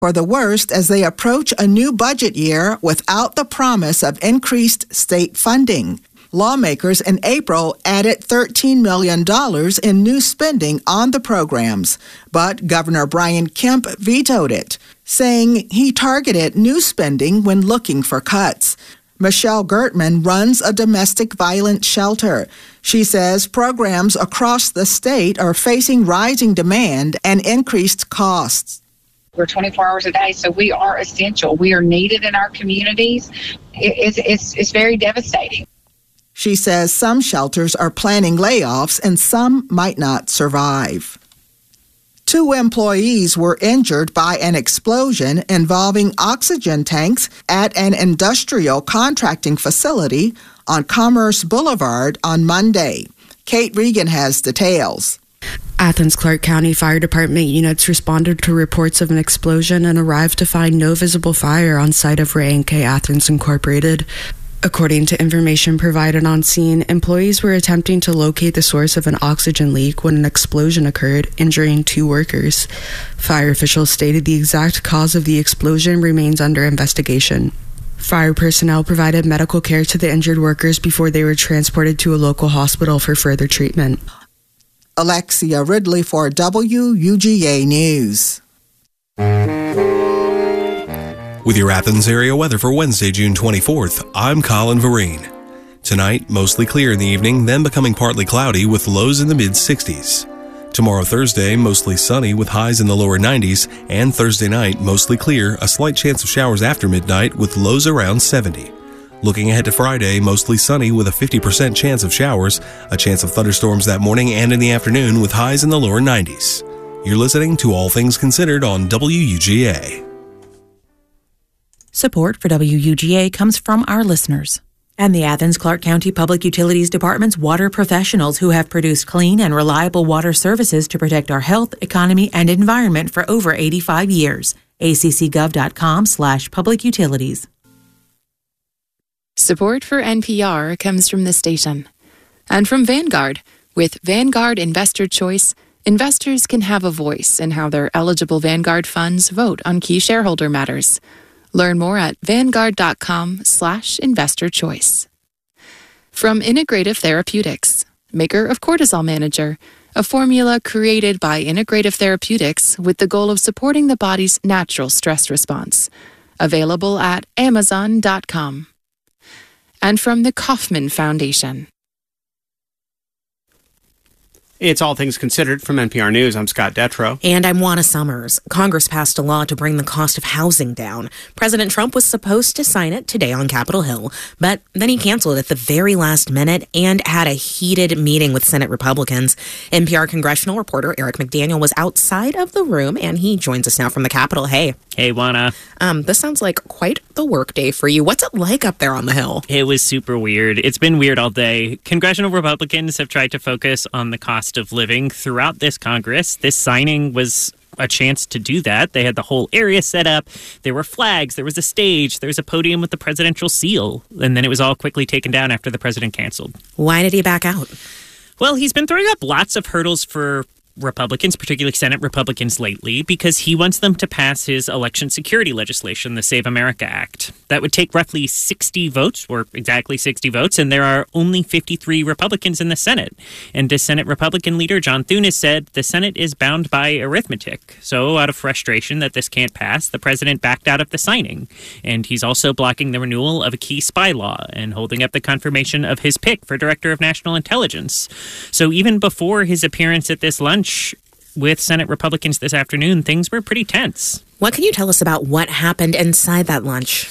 for the worst as they approach a new budget year without the promise of increased state funding. Lawmakers in April added $13 million in new spending on the programs, but Governor Brian Kemp vetoed it, saying he targeted new spending when looking for cuts. Michelle Gertman runs a domestic violence shelter. She says programs across the state are facing rising demand and increased costs. We're 24 hours a day, so we are essential. We are needed in our communities. It's very devastating. She says some shelters are planning layoffs and some might not survive. 2 employees were injured by an explosion involving oxygen tanks at an industrial contracting facility on Commerce Boulevard on Monday. Kate Regan has details. Athens Clarke County Fire Department units responded to reports of an explosion and arrived to find no visible fire on site of Ray & K Athens Incorporated. According to information provided on scene, employees were attempting to locate the source of an oxygen leak when an explosion occurred, injuring 2 workers. Fire officials stated the exact cause of the explosion remains under investigation. Fire personnel provided medical care to the injured workers before they were transported to a local hospital for further treatment. Alexia Ridley for WUGA News. With your Athens area weather for Wednesday, June 24th, I'm Colin Vereen. Tonight, mostly clear in the evening, then becoming partly cloudy with lows in the mid-60s. Tomorrow, Thursday, mostly sunny with highs in the lower 90s, and Thursday night, mostly clear, a slight chance of showers after midnight with lows around 70. Looking ahead to Friday, mostly sunny with a 50% chance of showers, a chance of thunderstorms that morning and in the afternoon with highs in the lower 90s. You're listening to All Things Considered on WUGA. Support for WUGA comes from our listeners and the Athens Clarke County Public Utilities Department's water professionals who have produced clean and reliable water services to protect our health, economy, and environment for over 85 years. ACCGov.com/public utilities. Support for NPR comes from the station and from Vanguard. With Vanguard Investor Choice, investors can have a voice in how their eligible Vanguard funds vote on key shareholder matters. Learn more at vanguard.com/investor-choice. From Integrative Therapeutics, maker of Cortisol Manager, a formula created by Integrative Therapeutics with the goal of supporting the body's natural stress response. Available at amazon.com. And from the Kauffman Foundation. It's All Things Considered from NPR News. I'm Scott Detrow. And I'm Juana Summers. Congress passed a law to bring the cost of housing down. President Trump was supposed to sign it today on Capitol Hill, but then he canceled at the very last minute and had a heated meeting with Senate Republicans. NPR congressional reporter Eric McDaniel was outside of the room, and he joins us now from the Capitol. Hey. Hey, Juana. This sounds like quite the work day for you. What's it like up there on the Hill? It was super weird. It's been weird all day. Congressional Republicans have tried to focus on the cost of living throughout this Congress. This signing was a chance to do that. They had the whole area set up. There were flags. There was a stage. There was a podium with the presidential seal. And then it was all quickly taken down after the president canceled. Why did he back out? Well, he's been throwing up lots of hurdles for Republicans, particularly Senate Republicans lately, because he wants them to pass his election security legislation, the Save America Act. That would take roughly 60 votes, or exactly 60 votes, and there are only 53 Republicans in the Senate. And the Senate Republican leader, John Thune, has said the Senate is bound by arithmetic. So out of frustration that this can't pass, the president backed out of the signing. And he's also blocking the renewal of a key spy law and holding up the confirmation of his pick for Director of National Intelligence. So even before his appearance at this lunch with Senate Republicans this afternoon, things were pretty tense. What can you tell us about what happened inside that lunch?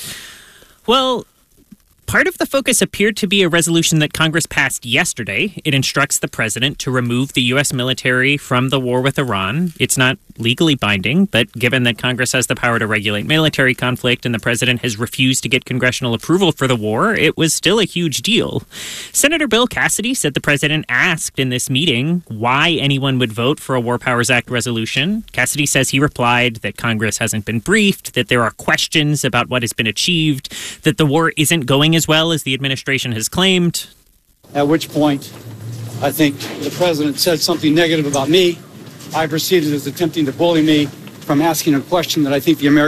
Well, part of the focus appeared to be a resolution that Congress passed yesterday. It instructs the president to remove the U.S. military from the war with Iran. It's not legally binding, but given that Congress has the power to regulate military conflict and the president has refused to get congressional approval for the war, it was still a huge deal. Senator Bill Cassidy said the president asked in this meeting why anyone would vote for a War Powers Act resolution. Cassidy says he replied that Congress hasn't been briefed, that there are questions about what has been achieved, that the war isn't going as well as the administration has claimed. At which point, I think the president said something negative about me. I perceived it as attempting to bully me from asking a question that I think the American